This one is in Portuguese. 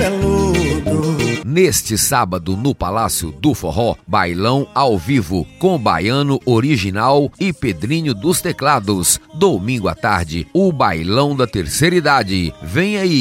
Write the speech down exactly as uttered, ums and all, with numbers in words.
cabeludo. Neste sábado, no Palácio do Forró, bailão ao vivo, com Baiano Original e Pedrinho dos Teclados. Domingo à tarde, o bailão da terceira idade. Vem aí!